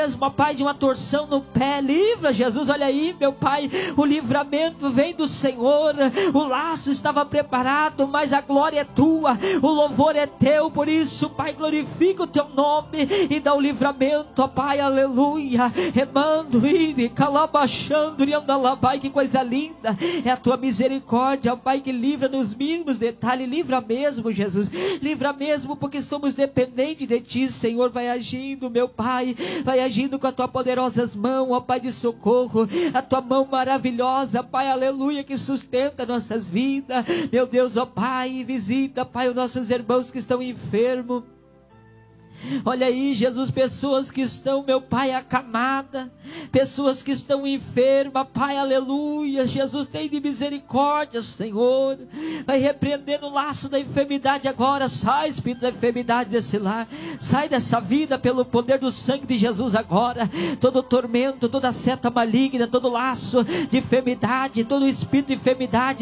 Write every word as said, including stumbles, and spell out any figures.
mesmo, Pai, de uma torção no pé, livra, Jesus, olha aí, meu Pai, o livramento vem do Senhor, o laço estava preparado, mas a glória é tua, o louvor é teu, por isso, Pai, glorifica o teu nome, e dá o livramento, ó Pai, aleluia, remando, e calabachando, e andalá, Pai, que coisa linda, é a tua misericórdia, ó Pai, que livra nos mínimos detalhes, livra mesmo, Jesus, livra mesmo, porque somos dependentes de ti, Senhor, vai agindo, meu Pai, vai agindo, agindo com a tua poderosas mãos, ó Pai de socorro, a tua mão maravilhosa, Pai, aleluia, que sustenta nossas vidas, meu Deus, ó Pai, visita, Pai, os nossos irmãos que estão enfermos. Olha aí, Jesus, pessoas que estão, meu Pai, acamadas, pessoas que estão enfermas, Pai, aleluia, Jesus, tem de misericórdia, Senhor, vai repreendendo o laço da enfermidade agora, sai, espírito da enfermidade desse lar, sai dessa vida pelo poder do sangue de Jesus agora, todo tormento, toda seta maligna, todo laço de enfermidade, todo espírito de enfermidade,